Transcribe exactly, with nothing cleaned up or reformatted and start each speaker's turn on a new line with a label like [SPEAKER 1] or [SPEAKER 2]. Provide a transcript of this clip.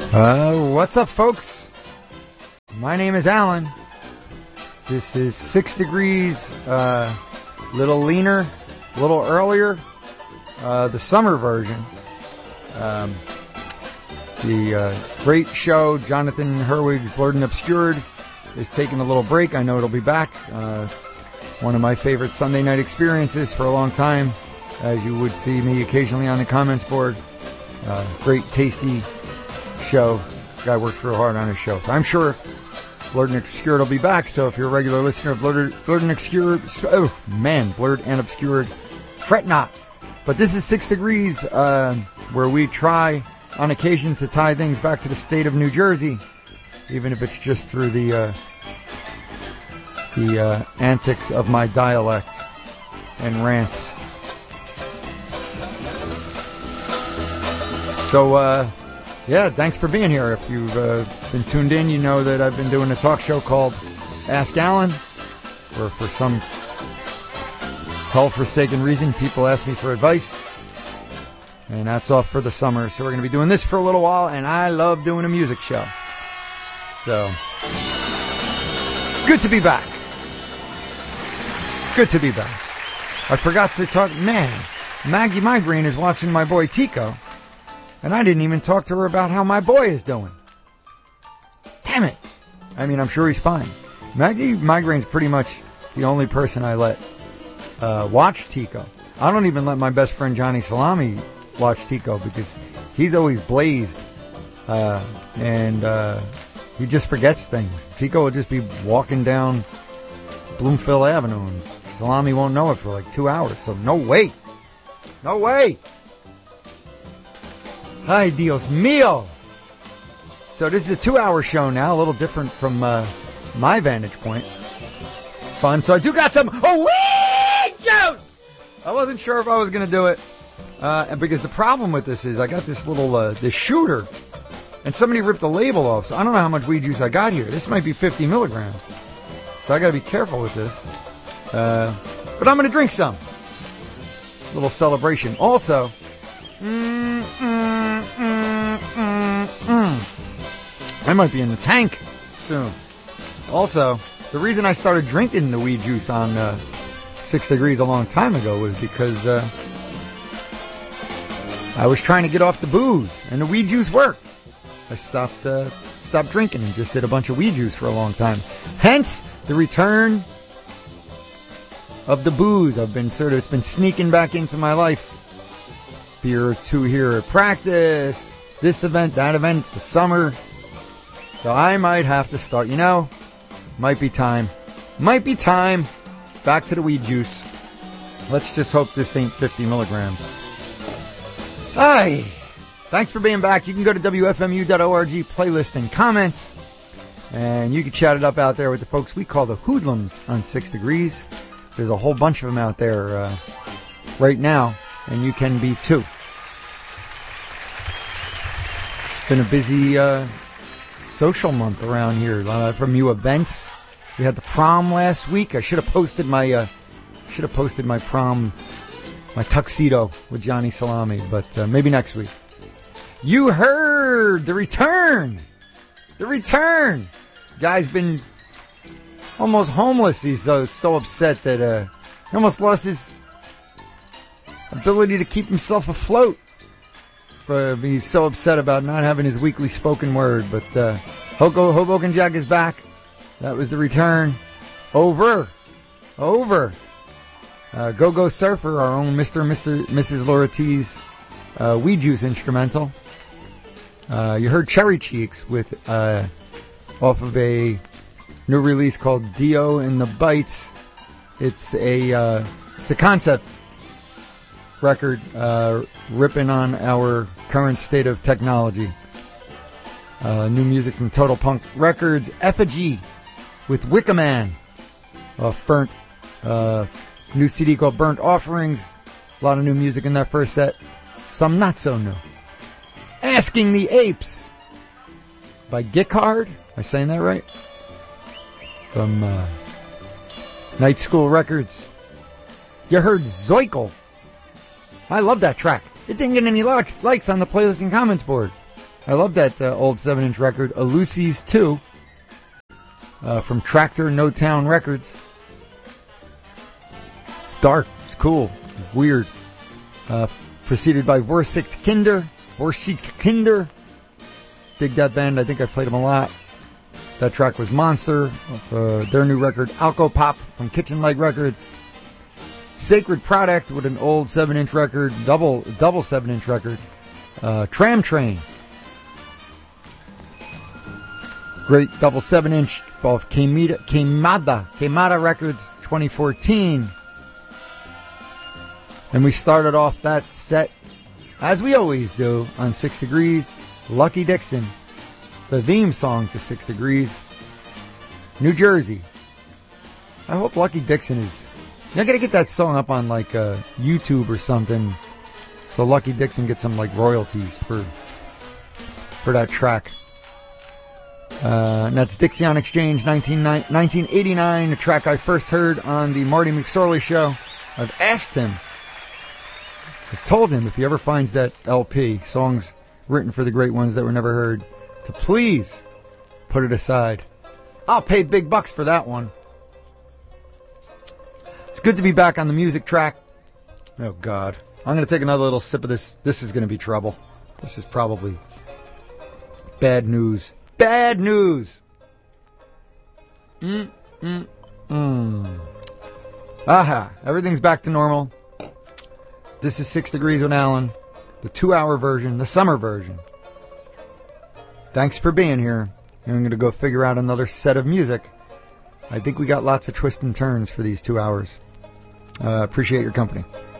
[SPEAKER 1] Uh, what's up, folks? My name is Alan. This is Six Degrees, uh, little leaner, a little earlier, uh, the summer version. Um, the uh, great show, Jonathan Herwig's Blurred and Obscured, is taking a little break. I know it'll be back. Uh, one of my favorite Sunday night experiences for a long time, as you would see me occasionally on the comments board. Uh, great, tasty show. Guy worked real hard on his show. So I'm sure Blurred and Obscured will be back. So if you're a regular listener of Blurred, Blurred and Obscured, oh man, Blurred and Obscured, fret not. But this is Six Degrees, uh, where we try on occasion to tie things back to the state of New Jersey, even if it's just through the uh, the uh, antics of my dialect and rants. So, uh, yeah, thanks for being here. If you've uh, been tuned in, you know that I've been doing a talk show called Ask Alan, where for some hell-forsaken reason, people ask me for advice. And that's off for the summer. So we're going to be doing this for a little while, and I love doing a music show. So, good to be back. Good to be back. I forgot to talk, man, Maggie Migraine is watching my boy Tico. And I didn't even talk to her about how my boy is doing. Damn it. I mean, I'm sure he's fine. Maggie Migraine's pretty much the only person I let uh, watch Tico. I don't even let my best friend Johnny Salami watch Tico because he's always blazed. Uh, and uh, he just forgets things. Tico will just be walking down Bloomfield Avenue and Salami won't know it for like two hours. So no way. No way. Ay, Dios mío. So this is a two-hour show now, a little different from uh, my vantage point. Fun. So I do got some oh, weed juice! I wasn't sure if I was going to do it. Uh, and because the problem with this is I got this little, uh, this shooter, and somebody ripped the label off, so I don't know how much weed juice I got here. This might be fifty milligrams. So I got to be careful with this. Uh, but I'm going to drink some. Little celebration. Also, mm, mm, Mm, mm, mm. I might be in the tank soon. Also, the reason I started drinking the weed juice on uh, Six Degrees a long time ago was because uh, I was trying to get off the booze, and the weed juice worked. I stopped uh, stopped drinking and just did a bunch of weed juice for a long time. Hence, the return of the booze. I've been sort of, it's been sneaking back into my life. Beer or two here at practice, this event, that event, it's the summer. So I might have to start, you know, might be time. Might be time. Back to the weed juice. Let's just hope this ain't fifty milligrams. Hi. Thanks for being back. You can go to W F M U dot org, playlist and comments. And you can chat it up out there with the folks we call the hoodlums on Six Degrees. There's a whole bunch of them out there uh, right now. And you can be too. It's been a busy uh, social month around here. A lot of from you events. We had the prom last week. I should have posted my uh, should have posted my prom, my tuxedo with Johnny Salami, but uh, maybe next week. You heard the return, the return. Guy's been almost homeless. He's uh, so upset that uh, he almost lost his ability to keep himself afloat. Uh, he's so upset about not having his weekly spoken word. But uh, Hoko, Hoboken Jack is back. That was the return. Over. Over. Uh, Go-Go Surfer, our own Mister and Mister Missus Laura T's uh, Weed Juice instrumental. Uh, you heard Cherry Cheeks with uh, off of a new release called Dio and the Bites. It's a uh, it's a concept record uh, ripping on our current state of technology. Uh, new music from Total Punk Records. Effigy with Wicca Man off Burnt. Uh, new C D called Burnt Offerings. A lot of new music in that first set. Some not so new. Asking the Apes by Gickard. Am I saying that right? From uh, Night School Records. You heard Zoikel. I love that track. It didn't get any likes on the playlist and comments board. I love that uh, old seven inch record, Ulysses two, uh, from Tractor No Town Records. It's dark, it's cool, it's weird. Uh, preceded by Vorsicht Kinder, Vorsicht Kinder. Dig that band, I think I played them a lot. That track was Monster, of, uh, their new record, Alcopop, from Kitchen Light Records. Sacred Product with an old seven inch record, double double seven inch record, uh, Tram Train. Great double seven inch of Queimada, Queimada, Queimada Records twenty fourteen. And we started off that set, as we always do, on Six Degrees, Lucky Dixon, the theme song to Six Degrees, New Jersey. I hope Lucky Dixon is... I gotta get that song up on like uh, YouTube or something, so Lucky Dixon gets some like royalties for for that track. Uh, and that's Dixie on Exchange, nineteen eighty-nine, a track I first heard on the Marty McSorley show. I've asked him, I told him if he ever finds that L P, songs written for the great ones that were never heard, to please put it aside. I'll pay big bucks for that one. It's good to be back on the music track. Oh, God. I'm going to take another little sip of this. This is going to be trouble. This is probably bad news. Bad news! Mm, mm, mm. Aha. Everything's back to normal. This is Six Degrees with Alan. The two-hour version. The summer version. Thanks for being here. I'm going to go figure out another set of music. I think we got lots of twists and turns for these two hours. Uh, appreciate your company.